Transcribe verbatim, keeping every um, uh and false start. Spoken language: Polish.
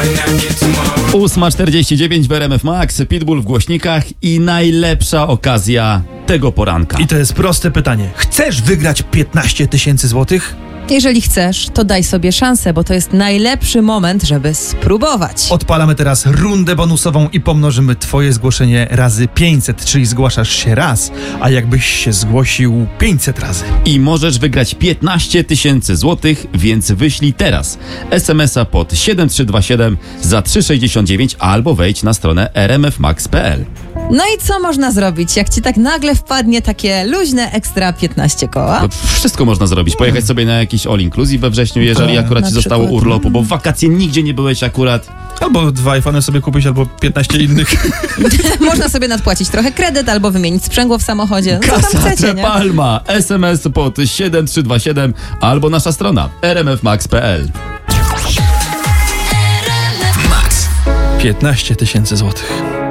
ósma czterdzieści dziewięć w R M F Max, Pitbull w głośnikach i najlepsza okazja tego poranka. I to jest proste pytanie. Chcesz wygrać piętnaście tysięcy złotych? Jeżeli chcesz, to daj sobie szansę, bo to jest najlepszy moment, żeby spróbować. Odpalamy teraz rundę bonusową i pomnożymy twoje zgłoszenie razy pięćset, czyli zgłaszasz się raz, a jakbyś się zgłosił pięćset razy. I możesz wygrać piętnaście tysięcy złotych, więc wyślij teraz es em es a pod siedem trzy dwa siedem za trzy sześćdziesiąt dziewięć albo wejdź na stronę r m f max kropka p l. No i co można zrobić, jak ci tak nagle wpadnie takie luźne ekstra piętnaście koła? No, wszystko można zrobić. Pojechać sobie na jakiś all inclusive we wrześniu, jeżeli Tak, akurat na ci zostało przykład. urlopu, bo w wakacje nigdzie nie byłeś akurat. Albo dwa iPhony sobie kupić, albo piętnaście innych. Można sobie nadpłacić trochę kredyt albo wymienić sprzęgło w samochodzie. Co tam Kasa chcecie, nie? Palma, es em es pod siedem trzy dwa siedem albo nasza strona r m f max kropka p l. piętnaście tysięcy złotych.